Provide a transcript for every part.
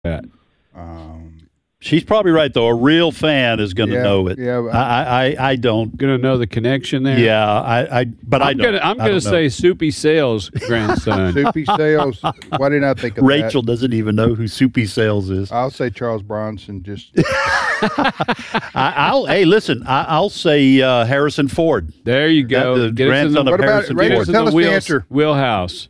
that. She's probably right, though. A real fan is going to know it. Yeah, I don't. Going to know the connection there? Yeah, but I don't. I'm going to say Soupy Sales' grandson. Soupy Sales. Why didn't I think of Rachel that? doesn't even know who Soupy Sales is. I'll say Charles Bronson. Just Hey, listen. I'll say Harrison Ford. There you go. The Get us in grandson the, of What about Harrison Rachel? Ford. Tell us the answer. Wheelhouse.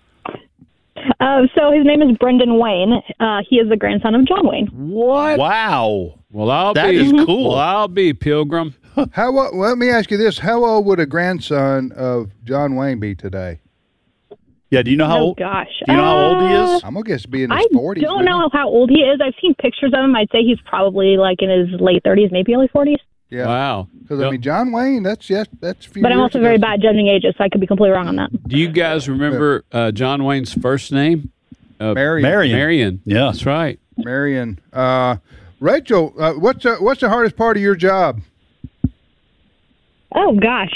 So his name is Brendan Wayne. He is the grandson of John Wayne. What? Wow. Well, That is cool. Well, I'll be Pilgrim. let me ask you this: how old would a grandson of John Wayne be today? Yeah. Do you know how Oh old? gosh. Do you know how old he is? I'm gonna guess be in I his 40s. don't know how old he is. I've seen pictures of him. I'd say he's probably like in his late 30s, maybe early 40s. Yeah. Wow. Because I mean, John Wayne. That's a few. But I'm years also ago. very bad judging ages, so I could be completely wrong on that. Do you guys remember John Wayne's first name? Marion. Yeah. That's right. Marion. Rachel, what's the hardest part of your job? Oh gosh.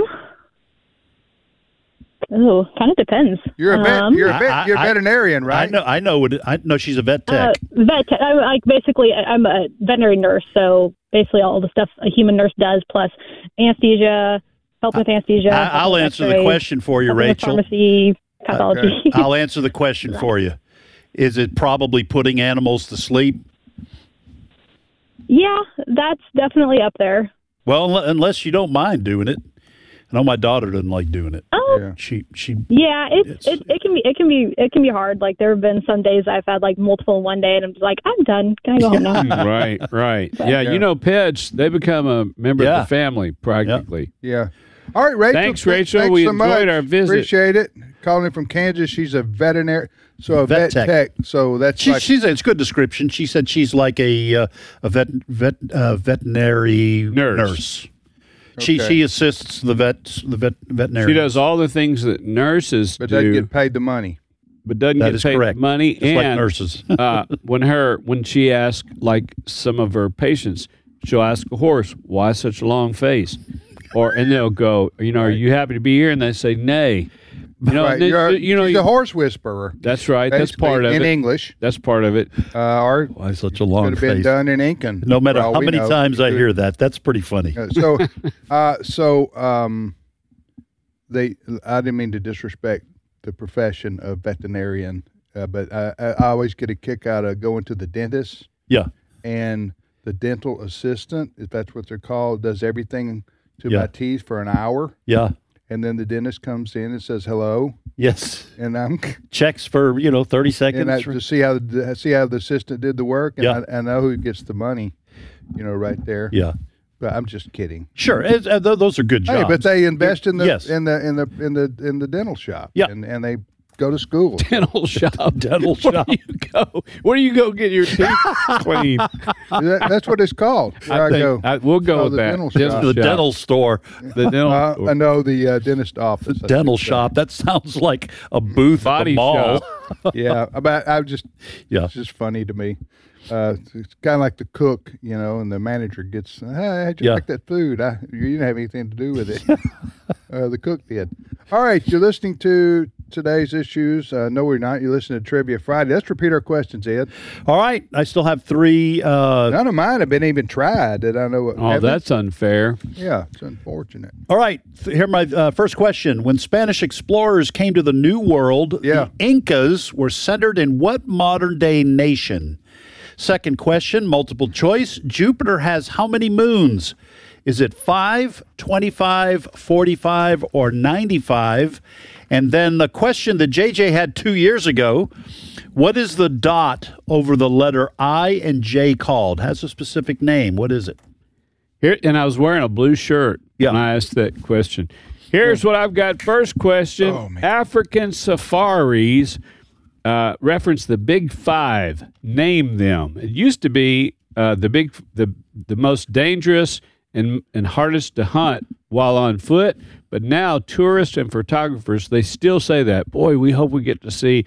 Kind of depends. You're a veterinarian, right? I know. I know she's a vet tech. Vet tech. I'm a veterinary nurse, so basically all the stuff a human nurse does, plus anesthesia, help with anesthesia. I'll answer the question for you, helping with Rachel. Pharmacy, pathology. Okay. I'll answer the question for you. Is it probably putting animals to sleep? Yeah, that's definitely up there. Well, unless you don't mind doing it. I know my daughter doesn't like doing it. Oh, Yeah. She yeah, it can be hard. Like there have been some days I've had like multiple in one day, and I'm just like, I'm done. Can I go home now? Right. Yeah, you know, pets, they become a member of the family practically. Yeah. All right, Rachel. Thanks, Rachel. Thanks We so enjoyed much. our visit. Appreciate it. Calling in from Kansas. She's a veterinary, so a vet tech. tech. So that's like it's a good description. She said she's like a veterinary nurse. Okay. She assists the veterinarian. She does all the things that nurses but do, doesn't get paid the money. but doesn't That get is paid correct. money. Just like and nurses. when she asks, like some of her patients, she'll ask a horse, "Why such a long face?" And they'll go, "Are you happy to be here?" And they say, "Nay." Right. She's a horse whisperer. That's right. That's basically, part of in it. English. That's part of it. Or Why such a long could have been face? done in Incan. No matter for all how we many know. times I hear that, that's pretty funny. I didn't mean to disrespect the profession of veterinarian, but I always get a kick out of going to the dentist. Yeah. And the dental assistant, if that's what they're called, does everything to Yeah. my teeth for an hour. Yeah. And then the dentist comes in and says hello, Yes. and I'm Checks for 30 seconds. and I, to see how the assistant did the work, and Yeah. I know who gets the money, right there. Yeah. But I'm just kidding. Sure. Those are good jobs. Hey, but they invest in the Yes. in the dental shop. Yeah. and they go to school. Dental shop. Dental shop. Where do you go get your teeth cleaned? That's what it's called. Where I go. We'll go with the that. dental shop. The dental store. The dental I know the dentist office. Dental shop. That sounds like a booth at Body the mall. shop. Yeah, but Yeah. it's just funny to me. It's kind of like the cook, and the manager gets, hey, how'd you like that food? You didn't have anything to do with it. The cook did. All right, you're listening to today's issues. No, we're not. You're listening to Trivia Friday. Let's repeat our questions, Ed. All right. I still have three. None of mine have been even tried that I know. Oh, that's unfair. Yeah, it's unfortunate. All right. Here, my first question. When Spanish explorers came to the New World, the Incas were centered in what modern-day nation? Second question, multiple choice. Jupiter has how many moons? Is it 5, 25, 45, or 95? And then the question that JJ had 2 years ago, what is the dot over the letter I and J called? Has a specific name. What is it? Here, and I was wearing a blue shirt when I asked that question. Here's what I've got. First question, African safaris reference the Big Five. Name them. It used to be the most dangerous and hardest to hunt while on foot, but now tourists and photographers, they still say that. Boy, we hope we get to see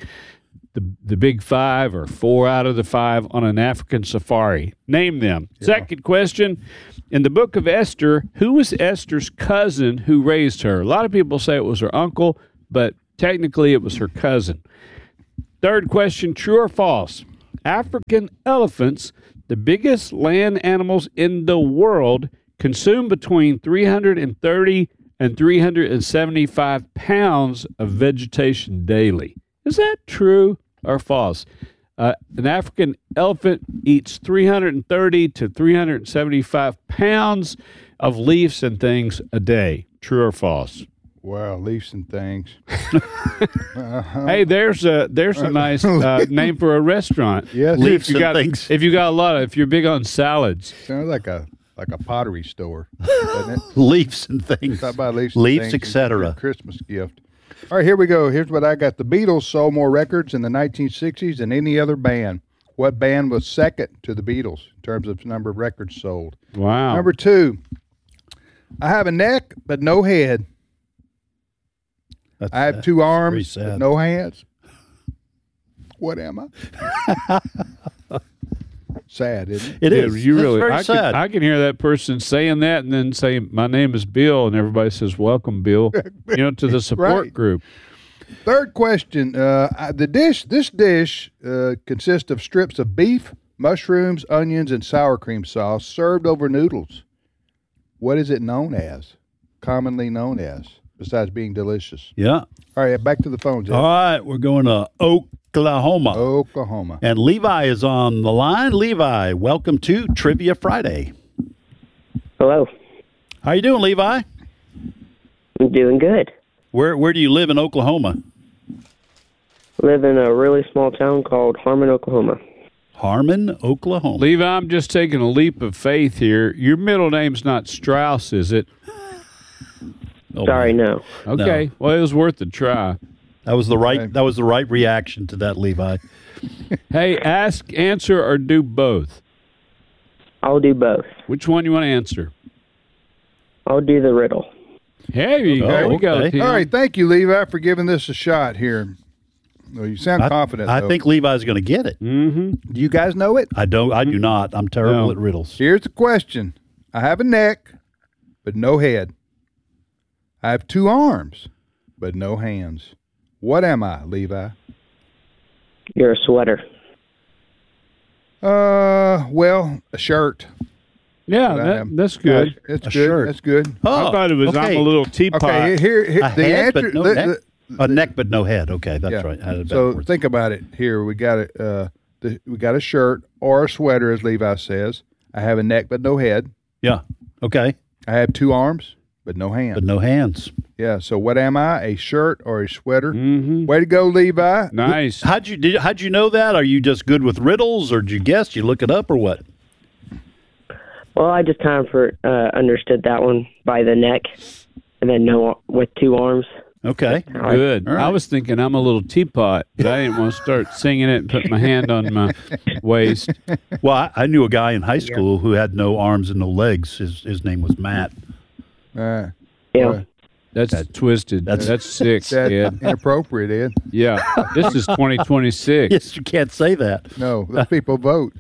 the Big Five or 4 out of the 5 on an African safari. Name them. Yeah. Second question, in the book of Esther, who was Esther's cousin who raised her? A lot of people say it was her uncle, but technically it was her cousin. Third question, true or false? African elephants, the biggest land animals in the world, consume between 330 and 375 pounds of vegetation daily. Is that true or false? An African elephant eats 330 to 375 pounds of leaves and things a day. True or false? Wow, leaves and things. Hey, there's a nice name for a restaurant. Yes, leaves and things. If you got a lot of, if you're big on salads, sounds like a pottery store, doesn't it? Leaves and things. Talk about leaves, etc. Christmas gift. All right, here we go. Here's what I got. The Beatles sold more records in the 1960s than any other band. What band was second to the Beatles in terms of number of records sold? Wow. Number 2, I have a neck but no head. I have 2 arms but no hands. What am I? Sad, isn't it? It is. You really, very sad. I can hear that person saying that and then saying, "My name is Bill," and everybody says, "Welcome, Bill," to the support Right. group. Third question. This dish consists of strips of beef, mushrooms, onions, and sour cream sauce served over noodles. What is it known as? Commonly known as, besides being delicious. Yeah. All right, back to the phone, Jeff. All right, we're going to Oklahoma. Oklahoma. And Levi is on the line. Levi, welcome to Trivia Friday. Hello. How you doing, Levi? I'm doing good. Where do you live in Oklahoma? Live in a really small town called Harmon, Oklahoma. Harmon, Oklahoma. Levi, I'm just taking a leap of faith here. Your middle name's not Strauss, is it? Oh, Sorry, man. no. Okay. No. Well, it was worth a try. That was the right reaction to that, Levi. Hey, ask, answer, or do both. I'll do both. Which one you want to answer? I'll do the riddle. There you go. Okay. Tim. All right, thank you, Levi, for giving this a shot here. Well, you sound confident, I though. think Levi's going to get it. Mm-hmm. Do you guys know it? I do not. I'm terrible at riddles. Here's the question. I have a neck, but no head. I have 2 arms, but no hands. What am I, Levi? You're a sweater. Well, a shirt. Yeah, that's good. It's A good. shirt. That's good. Oh, I thought it was okay. I'm a little teapot. Okay, here A the head, answer. but no neck? A neck, but no head. Okay, that's Yeah. right. I had it So backwards. think about it. Here we got we got a shirt or a sweater, as Levi says. I have a neck but no head. Yeah. Okay. I have 2 arms but no hands. But no hands. Yeah. So what am I? A shirt or a sweater? Mm-hmm. Way to go, Levi. Nice. How'd you know that? Are you just good with riddles, or did you guess? You look it up, or what? Well, I just kind of understood that one by the neck, and then no with 2 arms. Okay. Good. All right. I was thinking I'm a little teapot, but I didn't want to start singing it and put my hand on my waist. Well, I knew a guy in high school who had no arms and no legs. His name was Matt. Yeah. That's twisted. That's sick, That's Ed. inappropriate, Ed. Yeah. This is 2026. Yes, you can't say that. No, let people vote.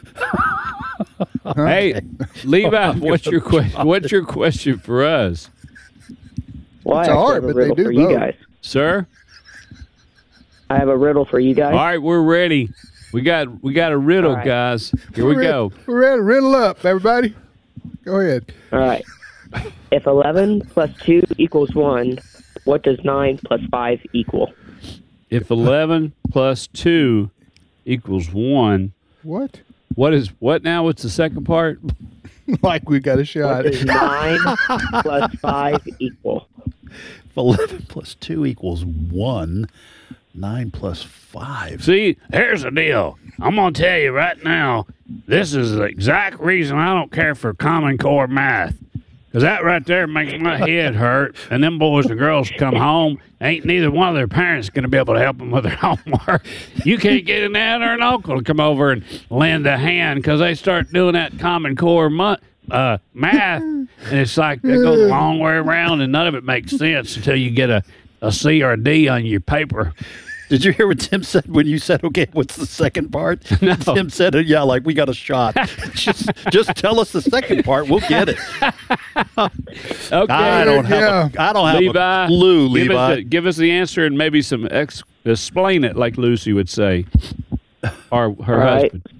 Hey, Levi, what's your question? What's your question for us, Well, I It's actually hard, have a but they riddle do for you vote. guys. sir? I have a riddle for you guys. All right, we're ready. We got a riddle, All right. guys. Here we go. We're ready. Riddle up, everybody. Go ahead. All right. If 11 plus 2 equals 1, what does 9 plus 5 equal? If 11 plus 2 equals 1, What? what now? What's the second part? Like we got a shot. What does 9 plus 5 equal? If 11 plus 2 equals 1, 9 plus 5. See, here's the deal. I'm going to tell you right now, this is the exact reason I don't care for Common Core math. Because that right there makes my head hurt. And them boys and girls come home, ain't neither one of their parents going to be able to help them with their homework. You can't get an aunt or an uncle to come over and lend a hand because they start doing that Common Core math. And it's like they go the long way around and none of it makes sense until you get a C or a D on your paper. Did you hear what Tim said when you said, okay, what's the second part? No. Tim said, yeah, like we got a shot. just tell us the second part. We'll get it. Okay. I don't have Levi, a clue, Levi. Give us the answer and maybe some explain it like Lucy would say. or her husband.